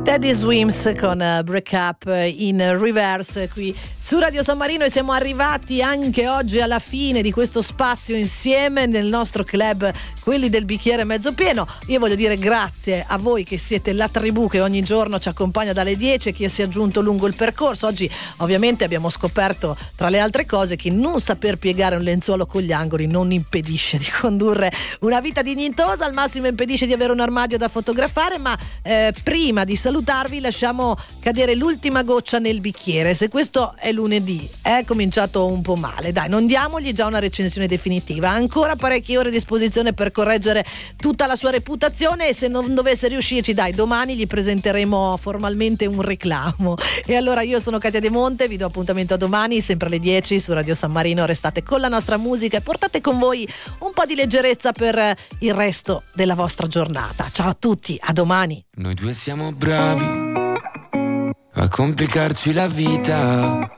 Teddy Swims con Break Up in Reverse qui su Radio San Marino, e siamo arrivati anche oggi alla fine di questo spazio insieme nel nostro club, quelli del bicchiere mezzo pieno. Io voglio dire grazie a voi che siete la tribù che ogni giorno ci accompagna dalle 10 e chi si è aggiunto lungo il percorso. Oggi ovviamente abbiamo scoperto, tra le altre cose, che non saper piegare un lenzuolo con gli angoli non impedisce di condurre una vita dignitosa, al massimo impedisce di avere un armadio da fotografare. Ma prima di salutarvi lasciamo cadere l'ultima goccia nel bicchiere. Se questo è lunedì, è cominciato un po' male, dai, non diamogli già una recensione definitiva, ancora parecchie ore a disposizione per correggere tutta la sua reputazione, e se non dovesse riuscirci, dai, domani gli presenteremo formalmente un reclamo. E allora io sono Katia De Monte, vi do appuntamento a domani sempre alle 10 su Radio San Marino. Restate con la nostra musica e portate con voi un po' di leggerezza per il resto della vostra giornata. Ciao a tutti, a domani. Noi due siamo bravi a complicarci la vita,